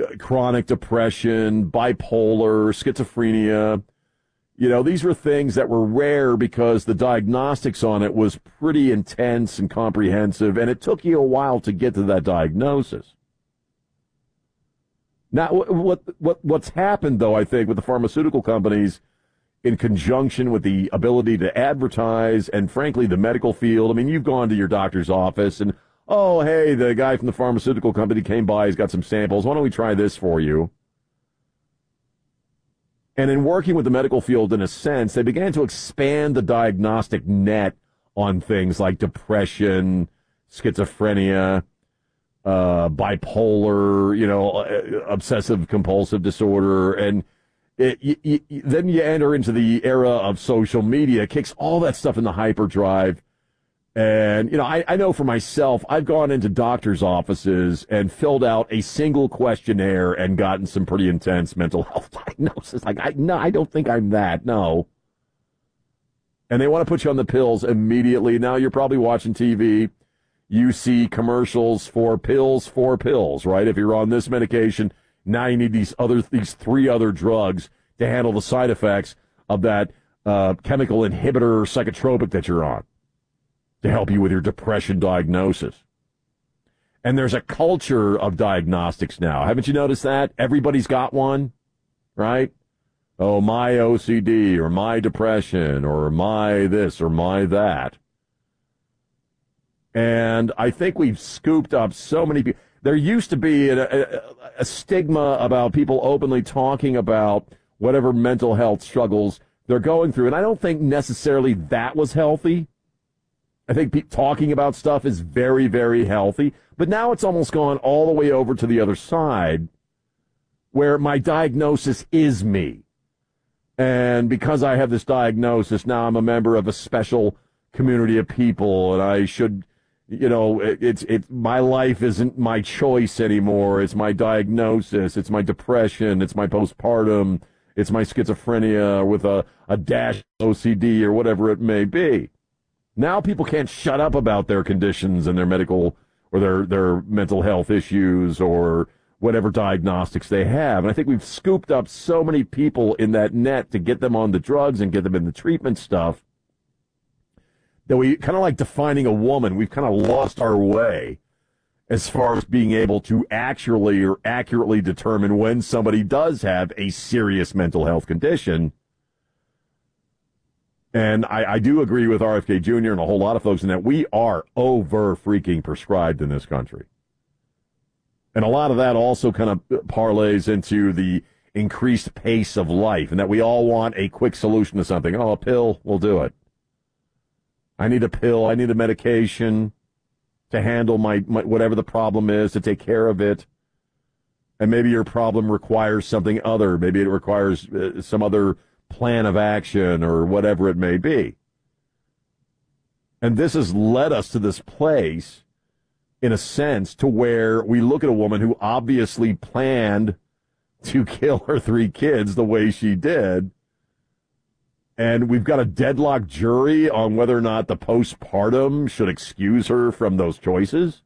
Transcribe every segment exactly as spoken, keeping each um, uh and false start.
chronic depression, bipolar, schizophrenia. You know, these were things that were rare because the diagnostics on it was pretty intense and comprehensive, and it took you a while to get to that diagnosis. Now, what what what's happened, though, I think, with the pharmaceutical companies in conjunction with the ability to advertise and, frankly, the medical field. I mean, you've gone to your doctor's office and, oh, hey, the guy from the pharmaceutical company came by, he's got some samples. Why don't we try this for you? And in working with the medical field, in a sense, they began to expand the diagnostic net on things like depression, schizophrenia, uh, bipolar, you know, obsessive compulsive disorder. And it, you, you, then you enter into the era of social media, it kicks all that stuff in the hyperdrive. And, you know, I, I know for myself, I've gone into doctors' offices and filled out a single questionnaire and gotten some pretty intense mental health diagnosis. Like, I, no, I don't think I'm that, no. And they want to put you on the pills immediately. Now you're probably watching T V. You see commercials for pills for pills, right? If you're on this medication, now you need these other, these three other drugs to handle the side effects of that uh, chemical inhibitor or psychotropic that you're on, to help you with your depression diagnosis. And there's a culture of diagnostics now. Haven't you noticed that? Everybody's got one, right? Oh, my O C D, or my depression, or my this, or my that. And I think we've scooped up so many people. There used to be a, a, a stigma about people openly talking about whatever mental health struggles they're going through. And I don't think necessarily that was healthy. I think pe- talking about stuff is very, very healthy. But now it's almost gone all the way over to the other side, where my diagnosis is me. And because I have this diagnosis, now I'm a member of a special community of people, and I should, you know, it, it's it's my life isn't my choice anymore. It's my diagnosis. It's my depression. It's my postpartum. It's my schizophrenia with a, a dash O C D or whatever it may be. Now people can't shut up about their conditions and their medical or their, their mental health issues or whatever diagnostics they have. And I think we've scooped up so many people in that net to get them on the drugs and get them in the treatment stuff that we kind of like defining a woman. We've kind of lost our way as far as being able to actually or accurately determine when somebody does have a serious mental health condition. And I, I do agree with R F K Junior and a whole lot of folks in that we are over freaking prescribed in this country. And a lot of that also kind of parlays into the increased pace of life and that we all want a quick solution to something. Oh, a pill will do it. I need a pill. I need a medication to handle my, my whatever the problem is, to take care of it. And maybe your problem requires something other. Maybe it requires uh, some other plan of action or whatever it may be. And this has led us to this place, in a sense, to where we look at a woman who obviously planned to kill her three kids the way she did, and we've got a deadlocked jury on whether or not the postpartum should excuse her from those choices.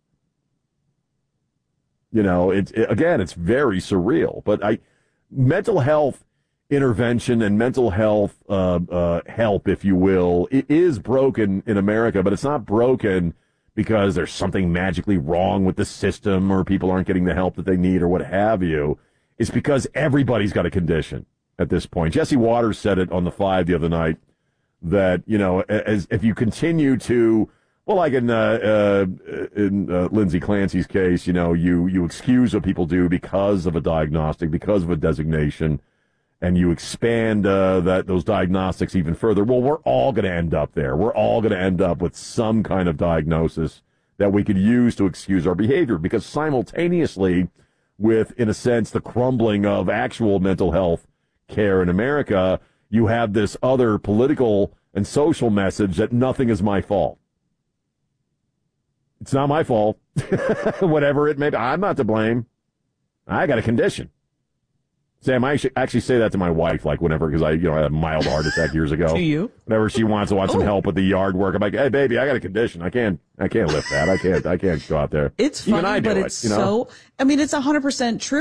You know, it's it, again, it's very surreal. But I, mental health intervention and mental health uh, uh, help, if you will, it is broken in America, but it's not broken because there's something magically wrong with the system or people aren't getting the help that they need or what have you. It's because everybody's got a condition at this point. Jesse Waters said it on the Five the other night that, you know, as if you continue to, well, like in uh, uh, in uh, Lindsay Clancy's case, you know, you you excuse what people do because of a diagnostic, because of a designation, and you expand uh, that those diagnostics even further. Well, we're all going to end up there. We're all going to end up with some kind of diagnosis that we could use to excuse our behavior, because simultaneously with, in a sense, the crumbling of actual mental health care in America, you have this other political and social message that nothing is my fault. It's not my fault. Whatever it may be. I'm not to blame. I got a condition. Sam, I actually say that to my wife, like whenever, because I, you know, I had a mild heart attack years ago. To you? Whenever she wants to want oh. some help with the yard work, I'm like, hey, baby, I got a condition. I can't, I can't lift that. I can't, I can't go out there. It's Even funny, I do but it, it's you know? so, I mean, it's one hundred percent true.